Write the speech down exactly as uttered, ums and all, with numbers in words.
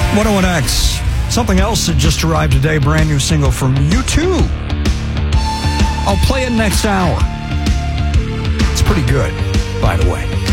one oh one X. Something else that just arrived today, brand new single from U two. I'll play it next hour. It's pretty good, by the way.